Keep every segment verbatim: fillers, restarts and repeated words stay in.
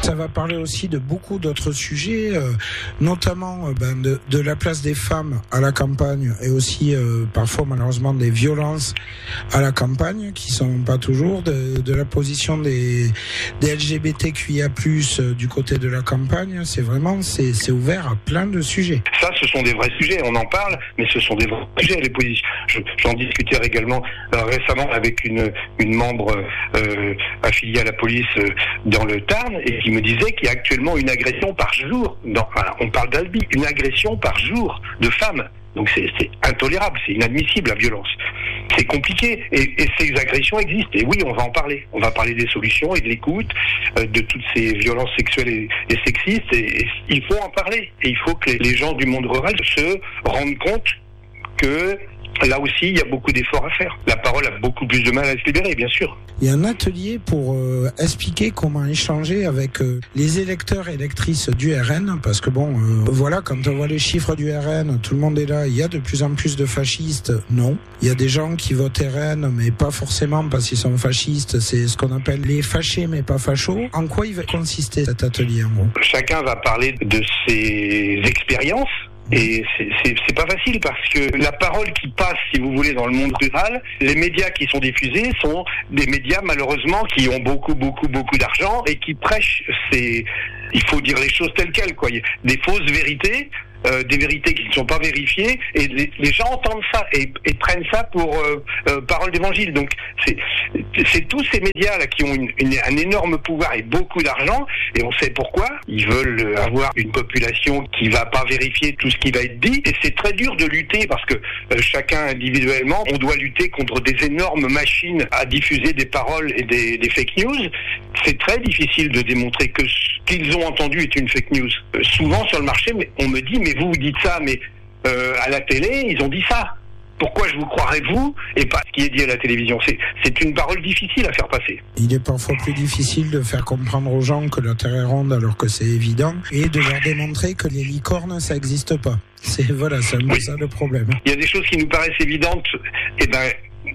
Ça va parler aussi de beaucoup d'autres sujets, euh, notamment euh, ben, de, de la place des femmes à la campagne et aussi euh, parfois malheureusement des violences à la campagne qui sont pas toujours, de, de la position des, des L G B T Q I A plus, euh, du côté de la campagne. C'est vraiment, c'est, c'est ouvert à plein de sujets. Ça, ce sont des vrais sujets, on en parle, mais ce sont des vrais sujets, les positions. Je, j'en discutais également euh, récemment avec une, une membre euh, affiliée à la police euh, dans le Tarn et qui me disait qu'il y a actuellement une agression par jour, dans, voilà, on parle d'Albi, une agression par jour de femmes. Donc c'est, c'est intolérable, c'est inadmissible la violence. C'est compliqué et, et ces agressions existent. Et oui, on va en parler. On va parler des solutions et de l'écoute, euh, de toutes ces violences sexuelles et, et sexistes. Et, et il faut en parler. Et il faut que les, les gens du monde rural se rendent compte que là aussi, il y a beaucoup d'efforts à faire. La parole a beaucoup plus de mal à se libérer, bien sûr. Il y a un atelier pour euh, expliquer comment échanger avec euh, les électeurs et électrices du R N, parce que bon, euh, voilà, quand on voit les chiffres du R N, tout le monde est là, il y a de plus en plus de fascistes, non. Il y a des gens qui votent R N, mais pas forcément parce qu'ils sont fascistes, c'est ce qu'on appelle les fâchés, mais pas fachos. En quoi il va consister cet atelier, en gros ? Chacun va parler de ses expériences. Et c'est, c'est, c'est pas facile parce que la parole qui passe, si vous voulez, dans le monde rural, les médias qui sont diffusés sont des médias malheureusement qui ont beaucoup, beaucoup, beaucoup d'argent et qui prêchent ces, il faut dire les choses telles quelles, quoi, des fausses vérités. Euh, des vérités qui ne sont pas vérifiées et les, les gens entendent ça et, et prennent ça pour euh, euh, parole d'évangile. Donc c'est, c'est tous ces médias là qui ont une, une, un énorme pouvoir et beaucoup d'argent et on sait pourquoi. Ils veulent avoir une population qui va pas vérifier tout ce qui va être dit et c'est très dur de lutter parce que euh, chacun individuellement on doit lutter contre des énormes machines à diffuser des paroles et des, des fake news. C'est très difficile de démontrer que ce qu'ils ont entendu est une fake news. Euh, souvent sur le marché on me dit mais vous vous dites ça, mais euh, à la télé, ils ont dit ça. Pourquoi je vous croirais vous et pas ce qui est dit à la télévision ? C'est, c'est une parole difficile à faire passer. Il est parfois plus difficile de faire comprendre aux gens que la Terre est ronde alors que c'est évident et de leur démontrer que les licornes, ça n'existe pas. C'est, voilà, c'est un peu oui. ça le problème. Il y a des choses qui nous paraissent évidentes, et ben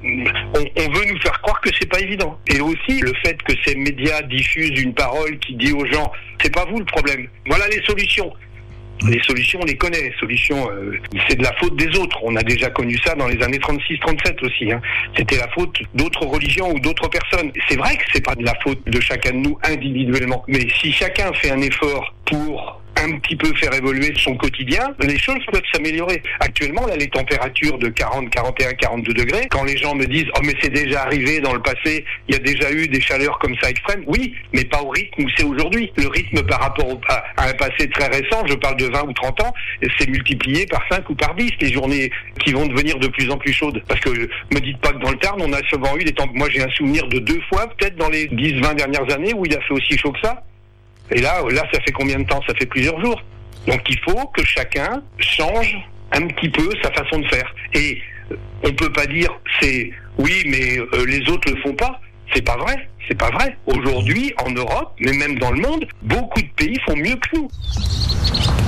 on, on veut nous faire croire que c'est pas évident. Et aussi, le fait que ces médias diffusent une parole qui dit aux gens « c'est pas vous le problème, voilà les solutions ». Les solutions, on les connaît. Les solutions, euh, c'est de la faute des autres. On a déjà connu ça dans les années trente-six trente-sept aussi. Hein. C'était la faute d'autres religions ou d'autres personnes. C'est vrai que c'est pas de la faute de chacun de nous individuellement. Mais si chacun fait un effort pour un petit peu faire évoluer son quotidien, les choses peuvent s'améliorer. Actuellement, là, les températures de quarante, quarante et un, quarante-deux degrés, quand les gens me disent « Oh, mais c'est déjà arrivé dans le passé, il y a déjà eu des chaleurs comme ça extrêmes », oui, mais pas au rythme où c'est aujourd'hui. Le rythme par rapport au, à, à un passé très récent, je parle de vingt ou trente ans, c'est multiplié par cinq ou par dix, les journées qui vont devenir de plus en plus chaudes. Parce que, me dites pas que dans le Tarn, on a souvent eu des temps... Moi, j'ai un souvenir de deux fois, peut-être dans les dix, vingt dernières années, où il a fait aussi chaud que ça. Et là, là, ça fait combien de temps ? Ça fait plusieurs jours. Donc il faut que chacun change un petit peu sa façon de faire. Et on peut pas dire c'est oui, mais euh, les autres le font pas. C'est pas vrai. C'est pas vrai. Aujourd'hui, en Europe, mais même dans le monde, beaucoup de pays font mieux que nous.